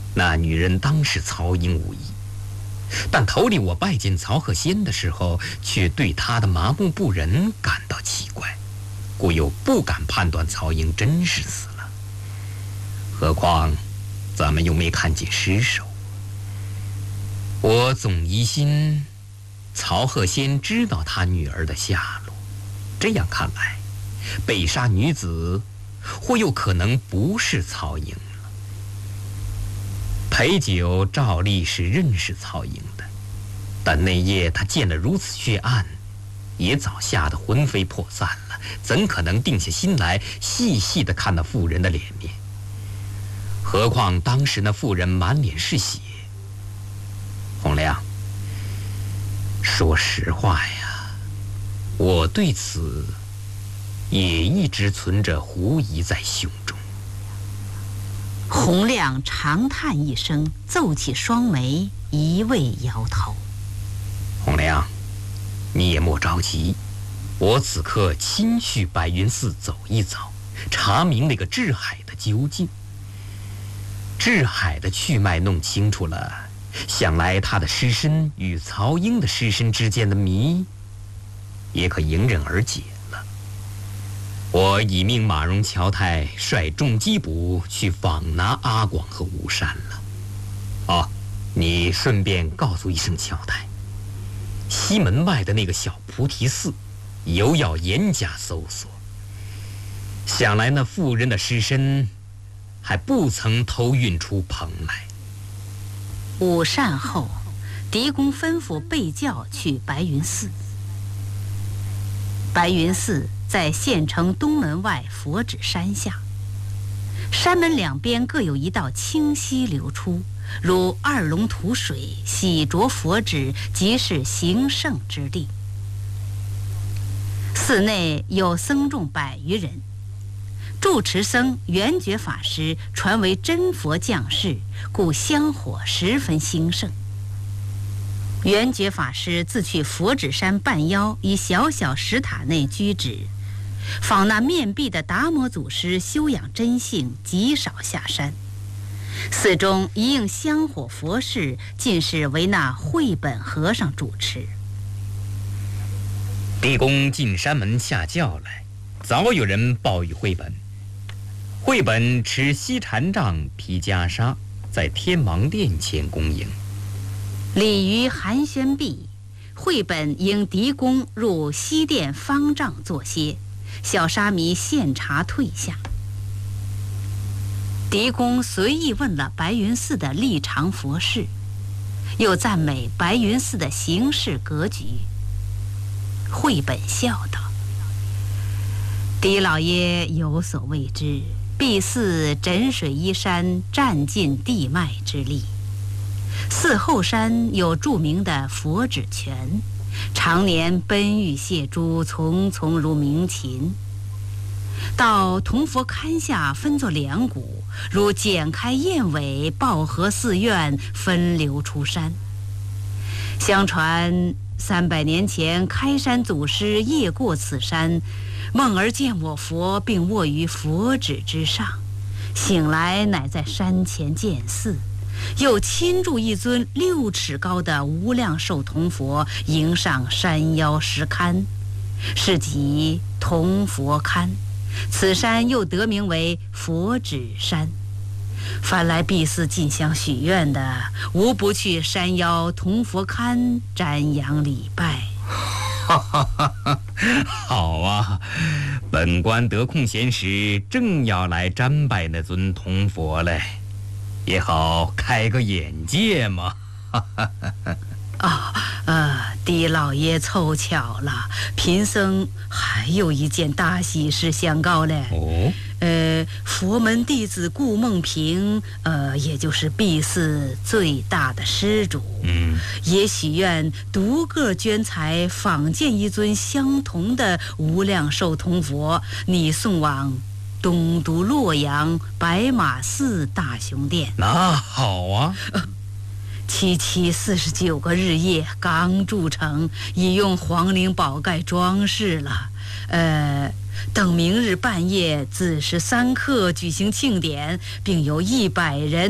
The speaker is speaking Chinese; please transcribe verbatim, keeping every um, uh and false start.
那女人当是曹营无疑，但头里我拜见曹鹤仙的时候，却对她的麻木不仁感到奇怪，故又不敢判断曹营真是死了。何况咱们又没看见尸首，我总疑心曹鹤仙知道他女儿的下落。这样看来，被杀女子或有可能不是曹营了。裴九照例是认识曹营的，但那夜他见了如此血案，也早吓得魂飞魄散了，怎可能定下心来细细地看那妇人的脸面？何况当时那妇人满脸是血。洪亮，说实话呀，我对此也一直存着狐疑在胸中。 洪亮长叹一声，皱起双眉，一味摇头。 洪亮，你也莫着急，我此刻亲去白云寺走一走，查明那个智海的究竟。智海的去脉弄清楚了，想来他的尸身与曹英的尸身之间的谜也可迎刃而解了。我已命马荣乔太率众缉捕去访拿阿广和吴山了。哦，你顺便告诉一声乔太，西门外的那个小菩提寺尤要严加搜索。想来那妇人的尸身还不曾偷运出棚来。 午膳后，狄公吩咐备轿去白云寺。白云寺在县城东门外佛指山下，山门两边各有一道清溪流出，如二龙吐水，洗濯佛指，即是行圣之地。寺内有僧众百余人，住持僧圆觉法师传为真佛降世，故香火十分兴盛。圆觉法师自去佛指山半腰一小小石塔内居止，访那面壁的达摩祖师修养真性，极少下山。寺中一应香火佛事，尽是为那慧本和尚主持。 狄公进山门下轿来，早有人报与慧本。慧本持西禅杖披袈裟，在天王殿前恭迎。 礼于寒暄毕，慧本迎狄公入西殿方丈坐歇，小沙弥献茶退下。狄公随意问了白云寺的立常佛事，又赞美白云寺的行事格局。慧本笑道：“狄老爷有所未知，敝寺枕水依山，占尽地脉之力。寺后山有著名的佛指泉，常年奔玉谢珠，丛丛如鸣禽。到铜佛龛下分作两股，如剪开燕尾，抱合寺院，分流出山。相传三百年前，开山祖师夜过此山，梦而见我佛，并卧于佛指之上，醒来乃在山前见寺，又亲铸一尊六尺高的无量寿铜佛，迎上山腰石龛，是即铜佛龛。此山又得名为佛指山。凡来敝寺进香许愿的，无不去山腰铜佛龛瞻仰礼拜。 好啊，本官得空闲时正要来瞻拜那尊铜佛嘞，也好开个眼界嘛。 啊，呃，狄老爷凑巧了，贫僧还有一件大喜事相告嘞。 哦， 呃，佛门弟子顾梦平，呃，也就是敝寺最大的施主， 嗯， 也许愿独个捐财仿建一尊相同的无量寿铜佛，拟送往东都洛阳白马寺大雄殿。 那好啊。 呃七七四十九个日夜刚铸成，已用黄陵宝盖装饰了。呃，等明日半夜子时三刻举行庆典，并有一百人